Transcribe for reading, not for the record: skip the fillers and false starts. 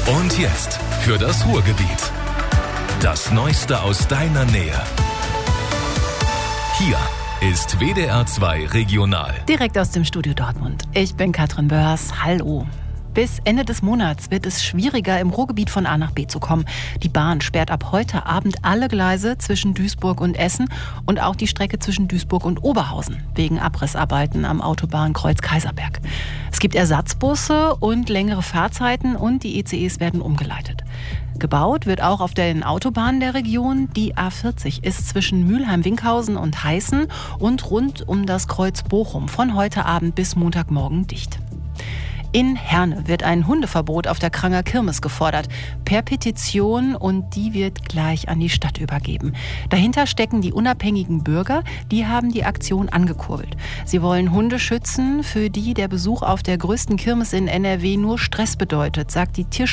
Und jetzt für das Ruhrgebiet. Das Neueste aus deiner Nähe. Hier ist WDR 2 Regional. Direkt aus dem Studio Dortmund. Ich bin Katrin Börs. Hallo. Bis Ende des Monats wird es schwieriger, im Ruhrgebiet von A nach B zu kommen. Die Bahn sperrt ab heute Abend alle Gleise zwischen Duisburg und Essen und auch die Strecke zwischen Duisburg und Oberhausen wegen Abrissarbeiten am Autobahnkreuz Kaiserberg. Es gibt Ersatzbusse und längere Fahrzeiten und die ECEs werden umgeleitet. Gebaut wird auch auf den Autobahnen der Region. Die A40 ist zwischen Mülheim-Winkhausen und Heißen und rund um das Kreuz Bochum von heute Abend bis Montagmorgen dicht. In Herne wird ein Hundeverbot auf der Kranger Kirmes gefordert, per Petition, und die wird gleich an die Stadt übergeben. Dahinter stecken die unabhängigen Bürger, die haben die Aktion angekurbelt. Sie wollen Hunde schützen, für die der Besuch auf der größten Kirmes in NRW nur Stress bedeutet, sagt die